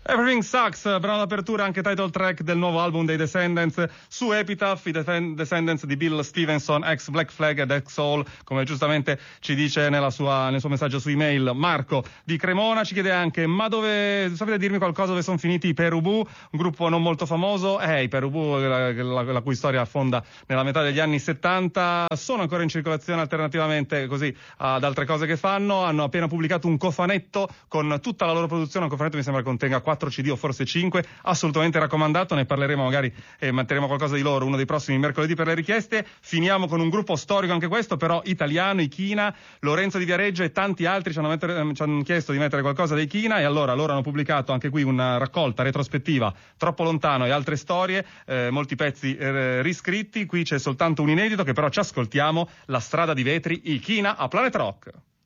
Everything Sucks, brano d'apertura, anche title track del nuovo album dei Descendants su Epitaph, i Descendants di Bill Stevenson, ex Black Flag ed ex Soul, come giustamente ci dice nel suo messaggio su email Marco di Cremona. Ci chiede anche: ma dove, sapete dirmi qualcosa dove sono finiti i Perubu, un gruppo non molto famoso? I Perubu, la cui storia affonda nella metà degli anni 70, sono ancora in circolazione alternativamente così ad altre cose che fanno. Hanno appena pubblicato un cofanetto con tutta la loro produzione, un cofanetto mi sembra contenga 4 CD o forse 5, assolutamente raccomandato. Ne parleremo magari e manterremo qualcosa di loro uno dei prossimi mercoledì per le richieste. Finiamo con un gruppo storico anche questo, però italiano, i China. Lorenzo di Viareggio e tanti altri ci hanno chiesto di mettere qualcosa dei China, e allora loro hanno pubblicato anche qui una raccolta retrospettiva, Troppo lontano e altre storie, molti pezzi riscritti. Qui c'è soltanto un inedito che però ci ascoltiamo: La strada di vetri, i China a Planet Rock.